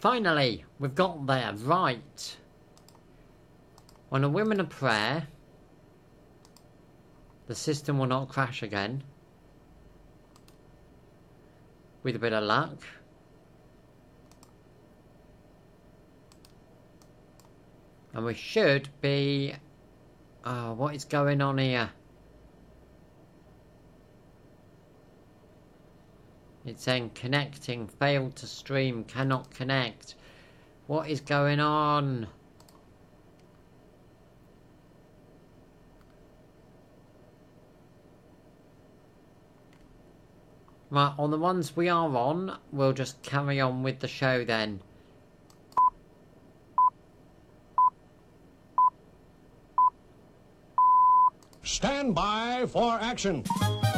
Finally, we've got there. Right. When a woman of prayer, the system will not crash again. With a bit of luck. And we should be... what is going on here? It's saying connecting, failed to stream, cannot connect. What is going on? Right, on the ones we are on, we'll just carry on with the show then. Stand by for action.